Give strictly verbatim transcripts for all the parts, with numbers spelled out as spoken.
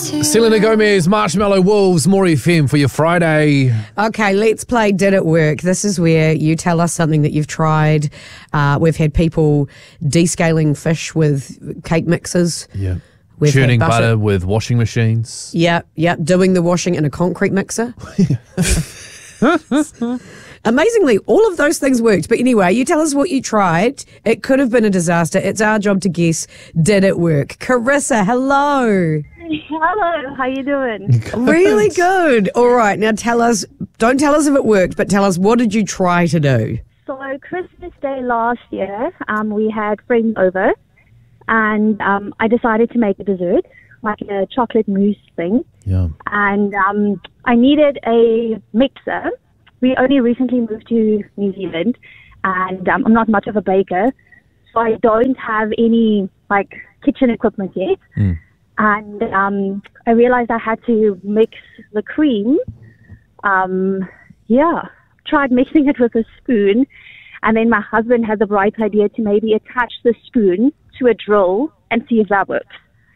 Selena Gomez, Marshmallow Wolves, More F M for your Friday. Okay, let's play Did It Work? This is where you tell us something that you've tried. Uh, we've had people descaling fish with cake mixers. Yeah. We've Churning had butter. butter with washing machines. Yep, yep. Doing the washing in a concrete mixer. Amazingly, all of those things worked. But anyway, you tell us what you tried. It could have been a disaster. It's our job to guess, did it work? Carissa, hello. Hello, how you doing? Really good. All right, now tell us, don't tell us if it worked, but tell us, what did you try to do? So Christmas Day last year, um, we had friends over, and um, I decided to make a dessert, like a chocolate mousse thing. Yeah. And um, I needed a mixer. We only recently moved to New Zealand, and um, I'm not much of a baker, so I don't have any like kitchen equipment yet. Mm. And um, I realized I had to mix the cream. Um, yeah, tried mixing it with a spoon, and then my husband had the bright idea to maybe attach the spoon to a drill and see if that works.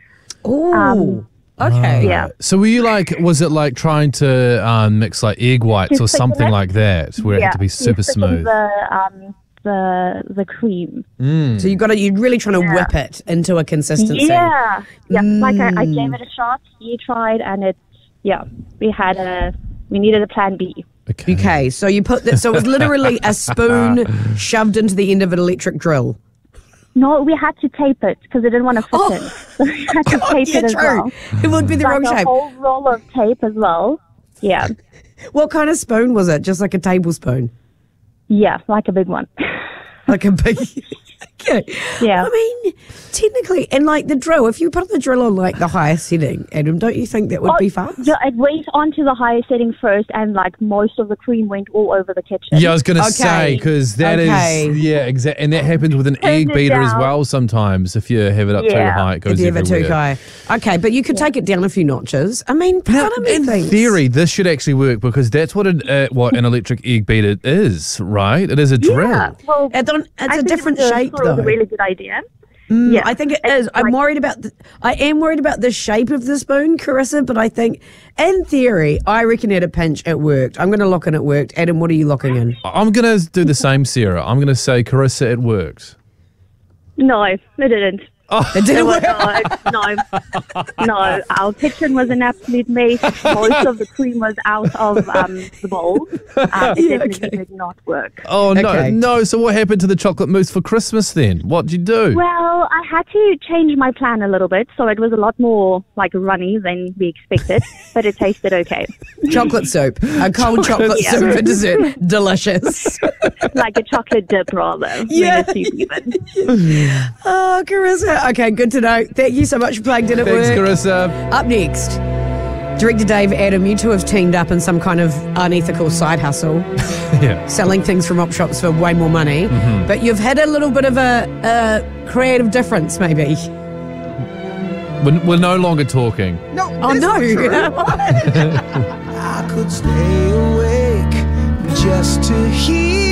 Oh. Um, Okay. Yeah. So were you like, was it like trying to um, mix like egg whites or Just something thicken it. like that, where it had to be super just thicken smooth? The, um, the the cream. Mm. So you got to, you're really trying to Yeah. whip it into a consistency. Yeah. Yeah. Like I, I Mm. gave it a shot. He tried, and it. Yeah. We had a. We needed a plan B. Okay. Okay, so you put that, so it was literally a spoon shoved into the end of an electric drill. No, we had to tape it because it didn't want to fit Oh. in. So we had to tape Yeah, it as true. well. It would be the Like wrong a shape. whole roll of tape as well. Yeah. What kind of spoon was it? Just like a tablespoon? Yeah, like a big one. Like a big... Okay. Yeah. I mean, technically, and like the drill, if you put the drill on like the highest setting, Adam, don't you think that would Oh, be fast? Yeah, it went onto the highest setting first, and like most of the cream went all over the kitchen. Yeah, I was going to Okay. say, because that is, Okay. yeah, exactly. And that happens with an Turned egg it beater as down. well sometimes. If you have it up too Yeah. high, it goes If you have it everywhere. too high. Okay, but you could take it down a few notches. I mean, Now, part of me in thinks... theory, this should actually work because that's what an, uh, what an electric egg beater is, right? It is a drill. Yeah, well, It don't- it's I a think different it was a, shape, thought it was though. a really good idea. Mm, Yeah. I think it It's is. I'm like- worried about. The, I am worried about the shape of the spoon, Carissa. But I think, in theory, I reckon at a pinch it worked. I'm going to lock in it worked. Adam, what are you locking in? I'm going to do the same, Sarah. I'm going to say, Carissa, it worked. No, it didn't. It didn't It work. was, no, no, no. Our kitchen was an absolute mess. Most of the cream was out of um, the bowl. Um, it Yeah, definitely okay. did not work. Oh, no. Okay. No. So what happened to the chocolate mousse for Christmas then? What did you do? Well, I had to change my plan a little bit, so it was a lot more like runny than we expected, but it tasted okay. Chocolate soup, a cold chocolate Yeah. soup for dessert, delicious. Like a chocolate dip rather Yeah. than a soup even. Oh, Carissa. Okay, good to know. Thank you so much for playing Did It Thanks, Work? Carissa. Up next, Director Dave, Adam, you two have teamed up in some kind of unethical side hustle, Yeah. selling things from op shops for way more money. Mm-hmm. But you've had a little bit of a, a creative difference, maybe. We're, we're no longer talking. No, oh no! I could stay awake just to hear